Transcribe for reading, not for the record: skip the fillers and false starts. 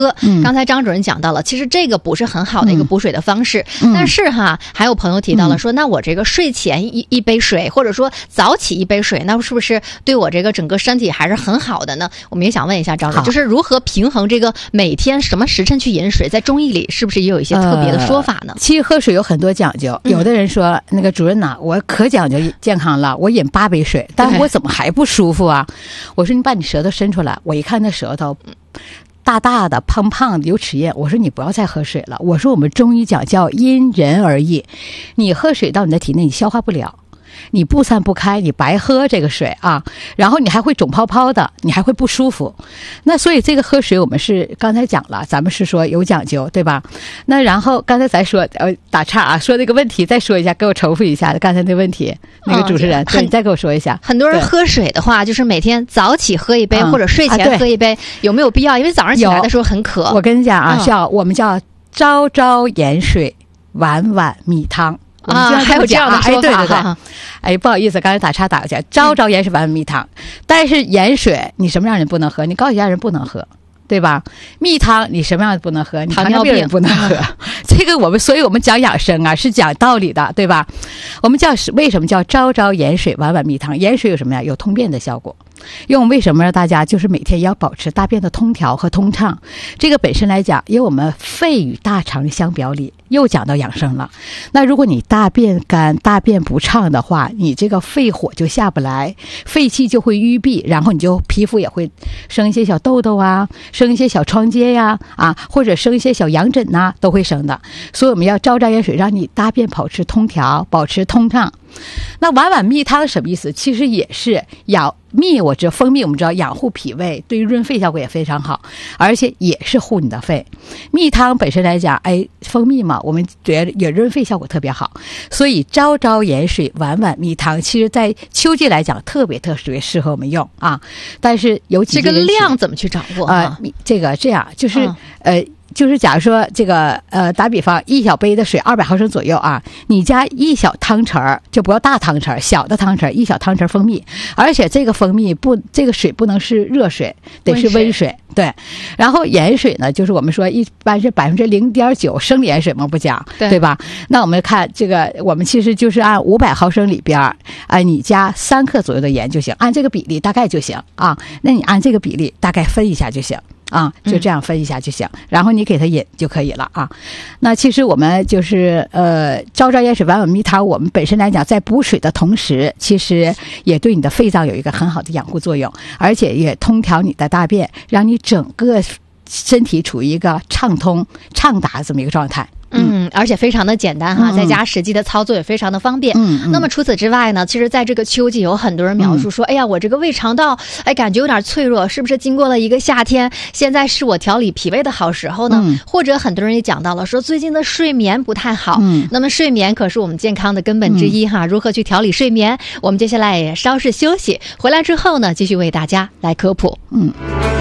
刚才张主任讲到了，其实这个不是很好的一个补水的方式，但是还有朋友提到了说，那我这个睡前一杯水，或者说早起一杯水，那是不是对我这个整个身体还是很好的呢？我们也想问一下张主任，就是如何平衡这个每天什么时辰去饮水，在中医里是不是也有一些特别的说法呢？ 其实喝水有很多讲究，有的人说那个主任呐，我可讲究健康了，我饮8杯水，但我怎么还不舒服啊？我说你把你舌头伸出来，我一看那舌头大大的胖胖的有齿印，我说你不要再喝水了。我说我们中医讲叫因人而异，你喝水到你的体内你消化不了，你不散不开，你白喝这个水啊，然后你还会肿泡泡的，你还会不舒服。那所以这个喝水我们是刚才讲了，咱们是说有讲究，对吧？那然后刚才咱说打岔啊，说这个问题再说一下，给我重复一下刚才那问题，那个主持人，对，你再给我说一下。 很多人喝水的话，就是每天早起喝一杯，或者睡前喝一杯，有没有必要？因为早上起来的时候很渴。 我跟你讲啊，我们叫朝朝盐水，晚晚蜜汤。 还有这样的说法哈。 对，不好意思，刚才打岔打过去。朝朝盐水，晚晚蜜汤。但是盐水你什么样人不能喝？你高血压人不能喝，对吧？蜜汤你什么样的不能喝？你糖尿病人不能喝。这个所以我们讲养生啊，是讲道理的，对吧？我们为什么叫朝朝盐水，晚晚蜜汤？盐水有什么呀？有通便的效果。因为我们为什么让大家就是每天要保持大便的通调和通畅？这个本身来讲，因为我们肺与大肠相表里，又讲到养生了。那如果你大便干、大便不畅的话，你这个肺火就下不来，肺气就会淤闭，然后你就皮肤也会生一些小痘痘啊，生一些小疮疖呀，或者生一些小痒疹呐，都会生的。所以我们要朝朝盐水，让你大便保持通调，保持通畅。那晚晚蜜汤什么意思？其实也是我知道蜂蜜，我们知道养护脾胃，对于润肺效果也非常好，而且也是护你的肺。蜜汤本身来讲，蜂蜜嘛，我们觉得也润肺效果特别好，所以朝朝盐水，晚晚蜜汤，其实在秋季来讲特别适合我们用啊。但是有几这个量怎么去掌握这样就是假如说这个打比方，1小杯的水200毫升左右啊，你加1小汤匙，就不要大汤匙，小的汤匙1小汤匙蜂蜜，而且这个这个水不能是热水，得是温水。对，然后盐水呢，就是我们说一般是0.9%生理盐水嘛，不讲，对吧？那我们看这个，我们其实就是按500毫升里边你加3克左右的盐就行，按这个比例大概就行啊。那你按这个比例大概分一下就行。就这样分一下就行，然后你给它饮就可以了啊。那其实我们就是朝朝盐水，晚晚蜜汤，我们本身来讲在补水的同时，其实也对你的肺脏有一个很好的养护作用，而且也通调你的大便，让你整个身体处于一个畅通畅达这么一个状态。 而且非常的简单在家实际的操作也非常的方便。那么除此之外呢，其实在这个秋季有很多人描述说，哎呀，我这个胃肠道感觉有点脆弱，是不是经过了一个夏天，现在是我调理脾胃的好时候呢？或者很多人也讲到了说，最近的睡眠不太好。那么睡眠可是我们健康的根本之一如何去调理睡眠？我们接下来也稍事休息，回来之后呢，继续为大家来科普。